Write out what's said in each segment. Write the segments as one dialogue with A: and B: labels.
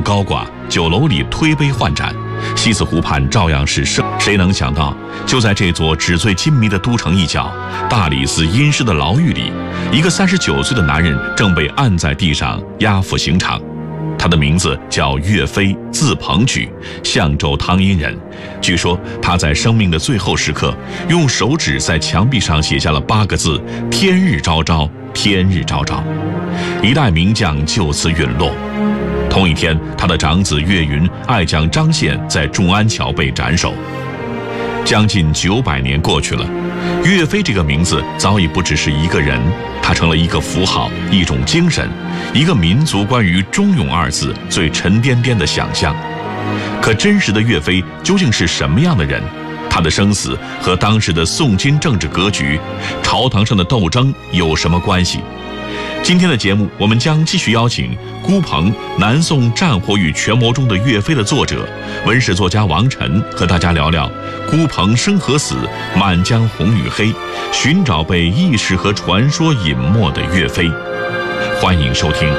A: 高挂，酒楼里推杯换盏，西子湖畔照样是生。谁能想到，就在这座纸醉金迷的都城一角，大理寺阴湿的牢狱里，一个39岁的男人正被按在地上押赴刑场。他的名字叫岳飞，字鹏举，象州汤阴人。据说他在生命的最后时刻，用手指在墙壁上写下了8个字：天日昭昭，天日昭昭。一代名将就此陨落。同一天，他的长子岳云、爱将张宪在众安桥被斩首。将近900年过去了，岳飞这个名字早已不只是一个人，他成了一个符号，一种精神，一个民族关于忠勇2字最沉甸甸的想象。可真实的岳飞究竟是什么样的人？他的生死和当时的宋金政治格局、朝堂上的斗争有什么关系？今天的节目，我们将继续邀请孤鹏《南宋战火与权谋中的岳飞》的作者、文史作家王晨和大家聊聊孤鹏生和死、满江红与黑，寻找被意识和传说隐没的岳飞。欢迎收听。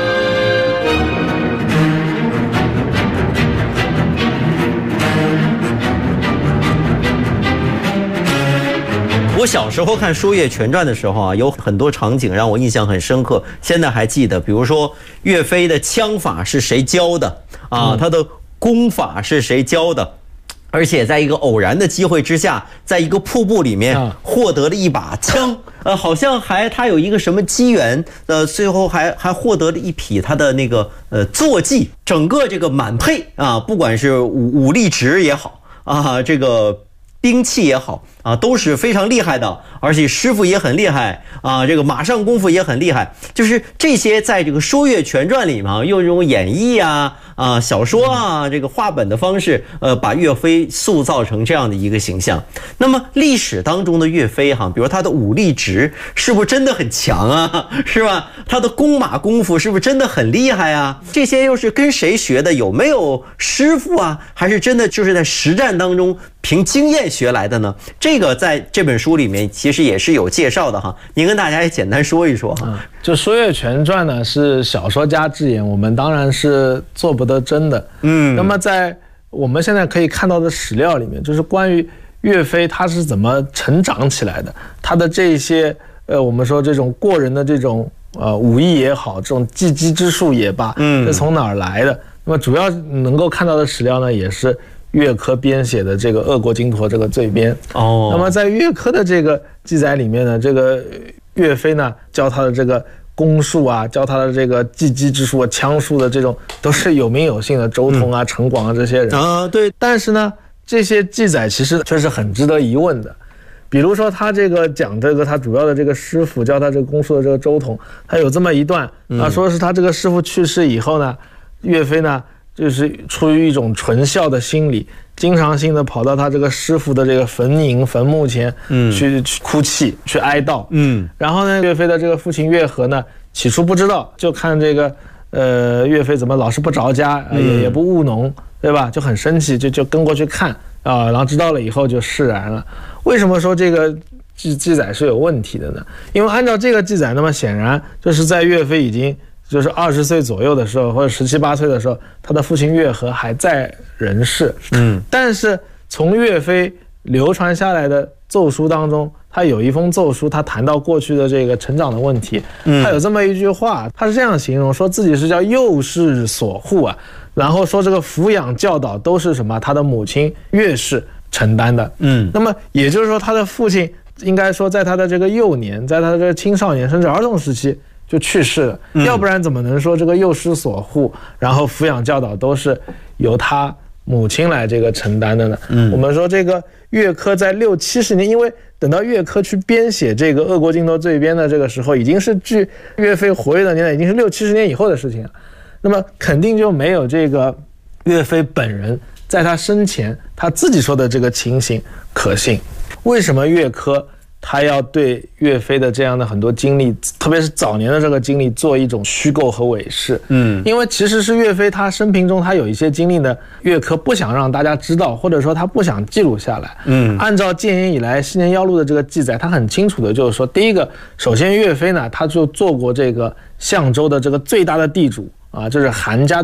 B: 我小时候看《说岳全传》的时候啊，有很多场景让我印象很深刻，现在还记得。比如说岳飞的枪法是谁教的啊？他的功法是谁教的？而且在一个偶然的机会之下，在一个瀑布里面获得了一把枪，好像他有一个什么机缘，最后还获得了一匹他的那个坐骑，整个这个满配啊，不管是武力值也好啊，这个兵器也好啊，都是非常厉害的，而且师傅也很厉害啊，这个马上功夫也很厉害。就是这些在这个《说岳全传》里嘛，用这种演绎啊、小说啊、这个话本的方式，把岳飞塑造成这样的一个形象。那么历史当中的岳飞哈，比如他的武力值是不是真的很强啊？是吧？他的弓马功夫是不是真的很厉害啊？这些又是跟谁学的？有没有师傅啊？还是真的就是在实战当中凭经验学来的呢？这个在这本书里面其实也是有介绍的哈，您跟大家也简单说一说哈。
C: 就《说岳全传》呢是小说家之言，我们当然是做不得真的。那么在我们现在可以看到的史料里面，就是关于岳飞他是怎么成长起来的，他的这些我们说这种过人的这种武艺也好，这种技击之术也罢，是从哪儿来的？那么主要能够看到的史料呢，也是岳珂编写的这个《恶国经图》这个罪编。那么在岳珂的这个记载里面呢，这个岳飞呢教他的这个弓术啊，教他的这个技击之术啊、枪术的这种，都是有名有姓的，周通啊、陈广啊这些人啊。对。但是呢，这些记载其实却是很值得疑问的。比如说他这个讲这个他主要的这个师傅教他这个弓术的这个周通，他有这么一段啊，说是他这个师傅去世以后呢，岳飞呢就是出于一种纯孝的心理，经常性的跑到他这个师傅的这个坟墓前，去哭泣，去哀悼。然后呢，岳飞的这个父亲岳和呢，起初不知道，就看这个岳飞怎么老是不着家，也不务农，对吧？就很生气，就跟过去看啊，然后知道了以后就释然了。为什么说这个记载是有问题的呢？因为按照这个记载，那么显然就是在岳飞已经就是20岁左右的时候，或者17、18岁的时候，他的父亲岳和还在人世。但是从岳飞流传下来的奏书当中，他有一封奏书，他谈到过去的这个成长的问题。他有这么一句话，他是这样形容，说自己是叫幼氏所护啊，然后说这个抚养教导都是什么？他的母亲岳氏承担的。那么也就是说，他的父亲应该说在他的这个幼年，在他的这个青少年甚至儿童时期就去世了，要不然怎么能说这个幼师所护，然后抚养教导都是由他母亲来这个承担的呢？我们说这个岳珂在60、70年，因为等到岳珂去编写这个《恶国经图》罪编的这个时候，已经是距岳飞活跃的年代已经是60、70年以后的事情了，那么肯定就没有这个岳飞本人在他生前他自己说的这个情形可信。为什么岳珂他要对岳飞的这样的很多经历，特别是早年的这个经历做一种虚构和伪饰？因为其实是岳飞他生平中他有一些经历呢，岳珂不想让大家知道，或者说他不想记录下来。按照建炎以来西年要录的这个记载，他很清楚的就是说，第一个，首先岳飞呢，他就做过这个象州的这个最大的地主啊，就是韩家